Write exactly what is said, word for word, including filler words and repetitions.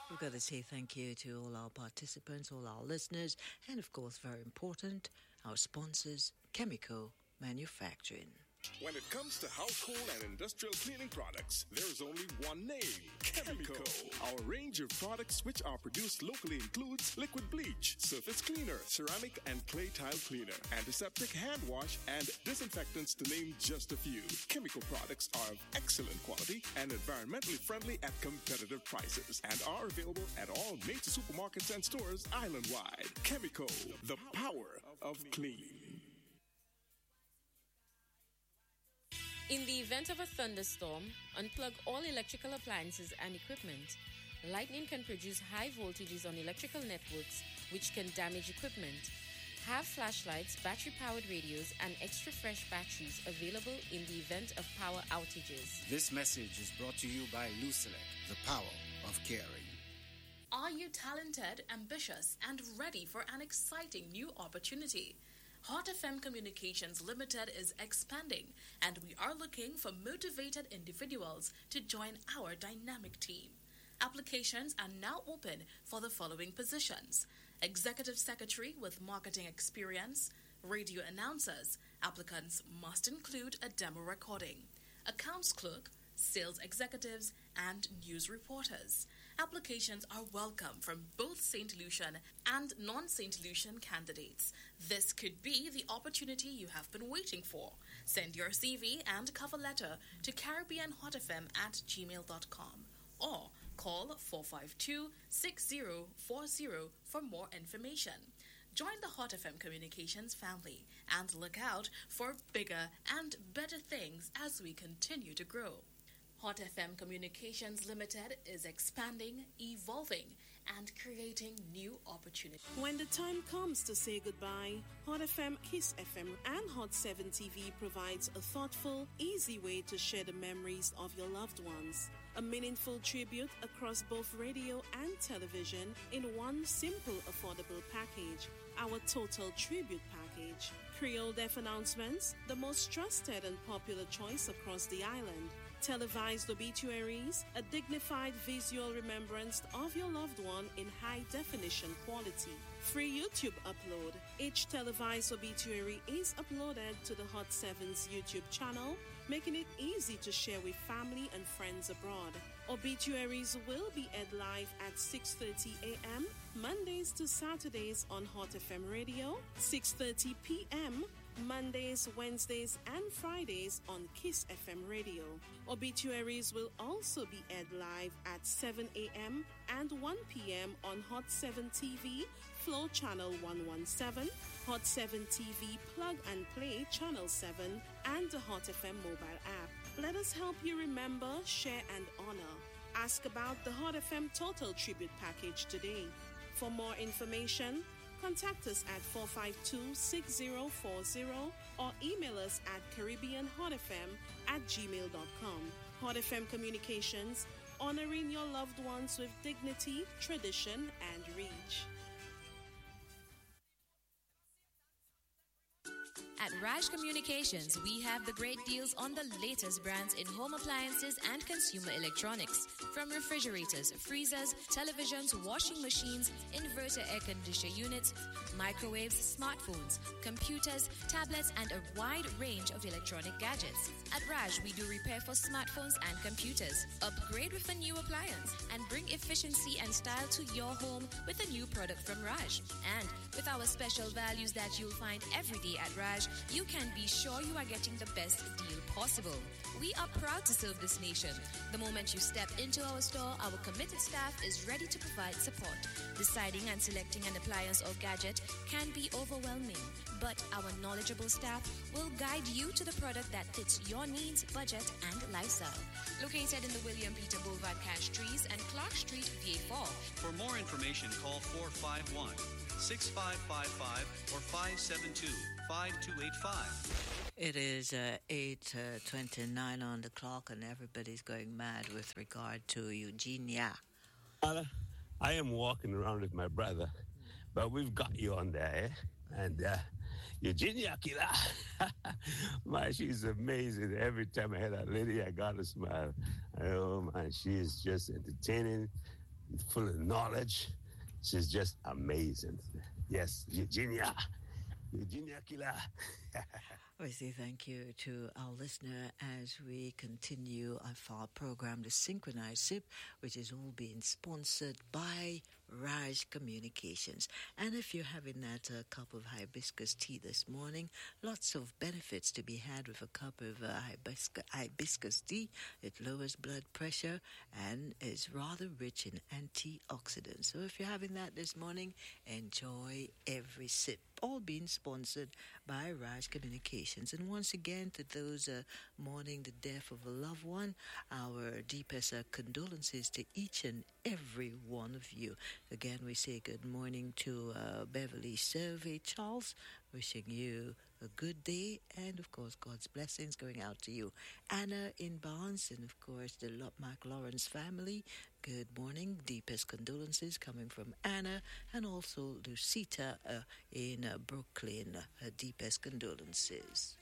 We've got to say thank you to all our participants, all our listeners, and of course, very important, our sponsors, Chemical Manufacturing. When it comes to household and industrial cleaning products, there's only one name, Chemical. Our range of products which are produced locally includes liquid bleach, surface cleaner, ceramic and clay tile cleaner, antiseptic hand wash, and disinfectants to name just a few. Chemical products are of excellent quality and environmentally friendly at competitive prices and are available at all major supermarkets and stores island-wide. Chemical, the power of clean. In the event of a thunderstorm, unplug all electrical appliances and equipment. Lightning can produce high voltages on electrical networks, which can damage equipment. Have flashlights, battery-powered radios, and extra fresh batteries available in the event of power outages. This message is brought to you by Lucelec, the power of caring. Are you talented, ambitious, and ready for an exciting new opportunity? Hot F M Communications Limited is expanding, and we are looking for motivated individuals to join our dynamic team. Applications are now open for the following positions: Executive Secretary with marketing experience, radio announcers. Applicants must include a demo recording. Accounts clerk, sales executives, and news reporters. Applications are welcome from both Saint Lucian and non-Saint Lucian candidates. This could be the opportunity you have been waiting for. Send your C V and cover letter to caribbean hot f m at gmail dot com or call four five two, six zero four zero for more information. Join the Hot F M Communications family and look out for bigger and better things as we continue to grow. Hot F M Communications Limited is expanding, evolving, and creating new opportunities. When the time comes to say goodbye, Hot F M, Kiss F M, and Hot seven T V provides a thoughtful, easy way to share the memories of your loved ones. A meaningful tribute across both radio and television in one simple, affordable package. Our Total Tribute Package. Creole Deaf Announcements, the most trusted and popular choice across the island. Televised obituaries, a dignified visual remembrance of your loved one in high definition quality. Free YouTube upload. Each televised obituary is uploaded to the Hot seven's YouTube channel, making it easy to share with family and friends abroad. Obituaries will be aired live at six thirty a.m. Mondays to Saturdays on Hot F M Radio, six thirty p.m. Mondays, Wednesdays, and Fridays on Kiss F M Radio. Obituaries will also be aired live at seven a.m. and one p.m. on Hot seven T V, Flow Channel one seventeen, Hot seven T V Plug and Play Channel seven, and the Hot F M mobile app. Let us help you remember, share, and honor. Ask about the Hot F M Total Tribute Package today. For more information, contact us at four five two, six zero four zero or email us at caribbean hot f m at gmail dot com. Hot F M Communications, honoring your loved ones with dignity, tradition, and reach. At Raj Communications, we have the great deals on the latest brands in home appliances and consumer electronics. From refrigerators, freezers, televisions, washing machines, inverter air conditioner units, microwaves, smartphones, computers, tablets, and a wide range of electronic gadgets. At Raj, we do repair for smartphones and computers. Upgrade with a new appliance and bring efficiency and style to your home with a new product from Raj. And with our special values that you'll find every day at Raj, you can be sure you are getting the best deal possible. We are proud to serve this nation. The moment you step into our store, our committed staff is ready to provide support. Deciding and selecting an appliance or gadget can be overwhelming, but our knowledgeable staff will guide you to the product that fits your needs, budget, and lifestyle. Located in the William Peter Boulevard Cash Trees and Clark Street, V A four. For more information, call four five one, six five five five or five seven two, five two eight five. It is uh, eight twenty-nine on the clock, and everybody's going mad with regard to Eugenia. Uh, I am walking around with my brother, but we've got you on there, eh? And uh, Eugenia Kila, man, she's amazing. Every time I hear that lady, I got to smile. Oh, man, she is just entertaining. full of knowledge. She's just amazing. Yes, Virginia. Virginia Killer. We say thank you to our listener as we continue our program, The Synchronized Sip, which is all being sponsored by Raj Communications. And if you're having that uh, cup of hibiscus tea this morning, lots of benefits to be had with a cup of uh, hibiscus, hibiscus tea. It lowers blood pressure and is rather rich in antioxidants. So if you're having that this morning, enjoy every sip. All being sponsored by Raj Communications. And once again, to those uh, mourning the death of a loved one, our deepest uh, condolences to each and every one of you. Again, we say good morning to uh, Beverly Survey Charles, wishing you a good day, and of course God's blessings going out to you. Anna in Barnes, and of course the Lotmark Lawrence family, good morning. Deepest condolences coming from Anna, and also Lucita uh, in uh, Brooklyn, her deepest condolences.